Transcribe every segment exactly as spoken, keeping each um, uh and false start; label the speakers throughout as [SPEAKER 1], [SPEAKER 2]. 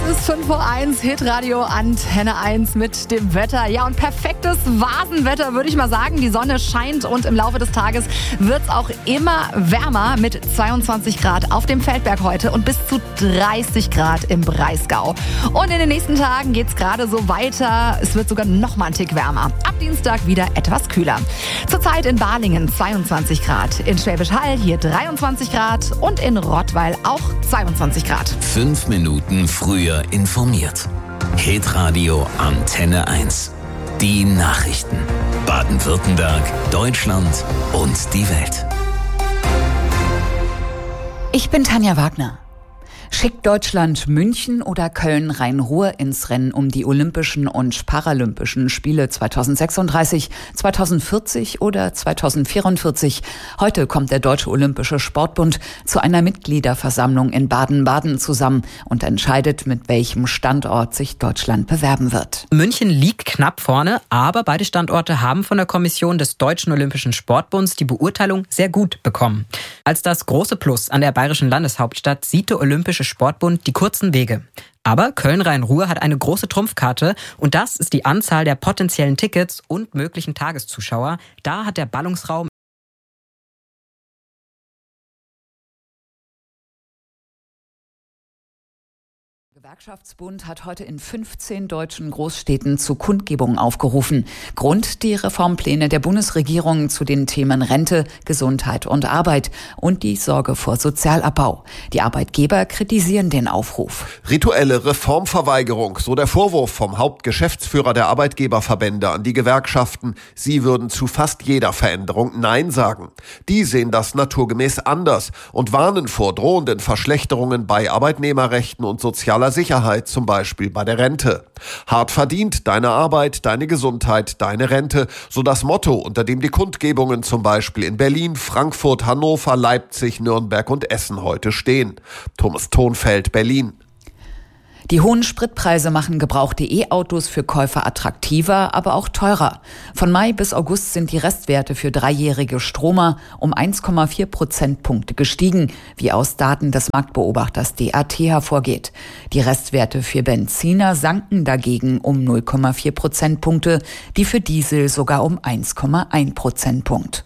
[SPEAKER 1] ist fünf vor eins, Hitradio Antenne eins mit dem Wetter. Ja, und perfektes Vasenwetter, würde ich mal sagen. Die Sonne scheint und im Laufe des Tages wird es auch immer wärmer mit zweiundzwanzig Grad auf dem Feldberg heute und bis zu dreißig Grad im Breisgau. Und in den nächsten Tagen geht es gerade so weiter. Es wird sogar noch mal ein Tick wärmer. Ab Dienstag wieder etwas kühler. Zurzeit in Balingen zweiundzwanzig Grad, in Schwäbisch Hall hier dreiundzwanzig Grad und in Rottweil auch zweiundzwanzig Grad.
[SPEAKER 2] Fünf Minuten früher informiert. Hitradio Antenne eins. Die Nachrichten. Baden-Württemberg, Deutschland und die Welt.
[SPEAKER 3] Ich bin Tanja Wagner. Schickt Deutschland München oder Köln-Rhein-Ruhr ins Rennen um die Olympischen und Paralympischen Spiele zweitausendsechsunddreißig, zweitausendvierzig oder zweitausendvierundvierzig? Heute kommt der Deutsche Olympische Sportbund zu einer Mitgliederversammlung in Baden-Baden zusammen und entscheidet, mit welchem Standort sich Deutschland bewerben wird.
[SPEAKER 4] München liegt knapp vorne, aber beide Standorte haben von der Kommission des Deutschen Olympischen Sportbunds die Beurteilung sehr gut bekommen. Als das große Plus an der bayerischen Landeshauptstadt sieht der Olympische Sportbund die kurzen Wege. Aber Köln-Rhein-Ruhr hat eine große Trumpfkarte und das ist die Anzahl der potenziellen Tickets und möglichen Tageszuschauer. Da hat der Ballungsraum
[SPEAKER 3] Der Gewerkschaftsbund hat heute in fünfzehn deutschen Großstädten zu Kundgebungen aufgerufen. Grund die Reformpläne der Bundesregierung zu den Themen Rente, Gesundheit und Arbeit und die Sorge vor Sozialabbau. Die Arbeitgeber kritisieren den Aufruf.
[SPEAKER 5] Rituelle Reformverweigerung, so der Vorwurf vom Hauptgeschäftsführer der Arbeitgeberverbände an die Gewerkschaften. Sie würden zu fast jeder Veränderung Nein sagen. Die sehen das naturgemäß anders und warnen vor drohenden Verschlechterungen bei Arbeitnehmerrechten und sozialer Sicherheit, zum Beispiel bei der Rente. Hart verdient, deine Arbeit, deine Gesundheit, deine Rente, so das Motto, unter dem die Kundgebungen zum Beispiel in Berlin, Frankfurt, Hannover, Leipzig, Nürnberg und Essen heute stehen. Thomas Thonfeld, Berlin.
[SPEAKER 3] Die hohen Spritpreise machen gebrauchte E-Autos für Käufer attraktiver, aber auch teurer. Von Mai bis August sind die Restwerte für dreijährige Stromer um eins Komma vier Prozentpunkte gestiegen, wie aus Daten des Marktbeobachters D A T hervorgeht. Die Restwerte für Benziner sanken dagegen um null Komma vier Prozentpunkte, die für Diesel sogar um eins Komma eins Prozentpunkt.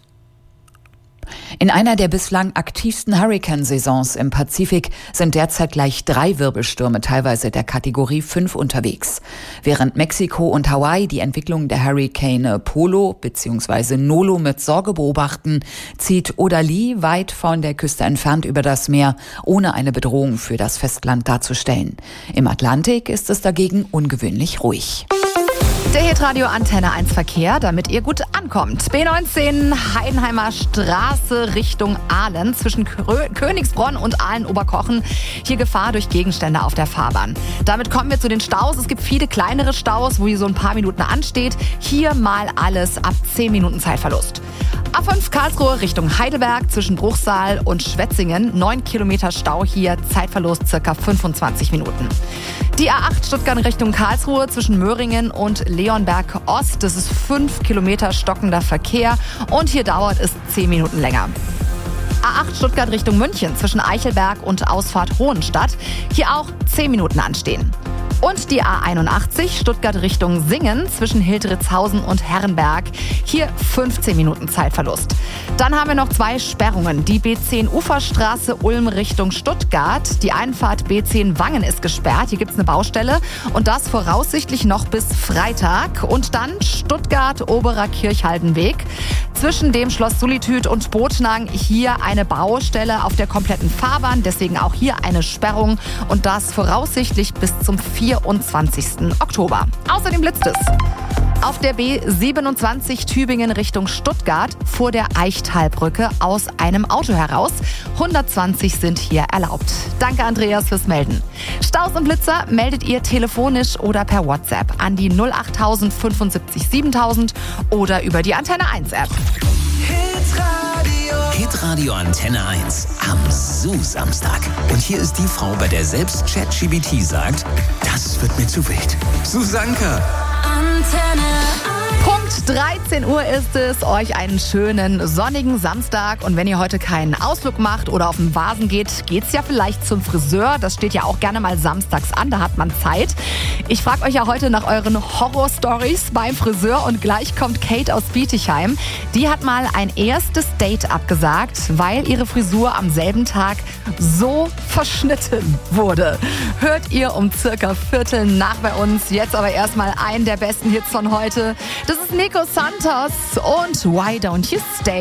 [SPEAKER 3] In einer der bislang aktivsten Hurrikansaisons im Pazifik sind derzeit gleich drei Wirbelstürme, teilweise der Kategorie fünf, unterwegs. Während Mexiko und Hawaii die Entwicklung der Hurrikane Polo bzw. Nolo mit Sorge beobachten, zieht Odali weit von der Küste entfernt über das Meer, ohne eine Bedrohung für das Festland darzustellen. Im Atlantik ist es dagegen ungewöhnlich ruhig.
[SPEAKER 1] Der Hitradio Antenne eins Verkehr, damit ihr gut ankommt. B neunzehn Heidenheimer Straße Richtung Aalen zwischen Krö- Königsbronn und Aalen-Oberkochen. Hier Gefahr durch Gegenstände auf der Fahrbahn. Damit kommen wir zu den Staus. Es gibt viele kleinere Staus, wo ihr so ein paar Minuten ansteht. Hier mal alles ab zehn Minuten Zeitverlust. A fünf Karlsruhe Richtung Heidelberg zwischen Bruchsal und Schwetzingen. neun Kilometer Stau hier, Zeitverlust circa fünfundzwanzig Minuten. Die A acht Stuttgart Richtung Karlsruhe zwischen Möhringen und Leonberg Ost. Das ist fünf Kilometer stockender Verkehr und hier dauert es zehn Minuten länger. A acht Stuttgart Richtung München zwischen Eichelberg und Ausfahrt Hohenstadt. Hier auch zehn Minuten anstehen. Und die A einundachtzig Stuttgart Richtung Singen zwischen Hildritzhausen und Herrenberg. Hier fünfzehn Minuten Zeitverlust. Dann haben wir noch zwei Sperrungen. Die B zehn Uferstraße Ulm Richtung Stuttgart. Die Einfahrt B zehn Wangen ist gesperrt. Hier gibt es eine Baustelle. Und das voraussichtlich noch bis Freitag. Und dann Stuttgart Oberer Kirchhaldenweg. Zwischen dem Schloss Solitude und Botnang hier eine Baustelle auf der kompletten Fahrbahn. Deswegen auch hier eine Sperrung. Und das voraussichtlich bis zum vierundzwanzigsten Oktober. Außerdem blitzt es. Auf der B siebenundzwanzig Tübingen Richtung Stuttgart vor der Eichtalbrücke aus einem Auto heraus. hundertzwanzig sind hier erlaubt. Danke Andreas fürs Melden. Staus und Blitzer meldet ihr telefonisch oder per WhatsApp an die null acht null fünf sieben siebentausend oder über die Antenne eins App.
[SPEAKER 2] Hitradio. Hitradio Antenne eins am Su-Samstag. Und hier ist die Frau, bei der selbst ChatGPT sagt, das wird mir zu wild. Susanka.
[SPEAKER 1] Antenne. Punkt dreizehn Uhr ist es. Euch einen schönen sonnigen Samstag. Und wenn ihr heute keinen Ausflug macht oder auf den Vasen geht, geht's ja vielleicht zum Friseur. Das steht ja auch gerne mal samstags an, da hat man Zeit. Ich frage euch ja heute nach euren Horror-Stories beim Friseur und gleich kommt Kate aus Bietigheim. Die hat mal ein erstes Date abgesagt, weil ihre Frisur am selben Tag so verschnitten wurde. Hört ihr um circa Viertel nach bei uns. Jetzt aber erstmal einen der besten Hits von heute. Das ist Nico Santos und Why Don't You Stay?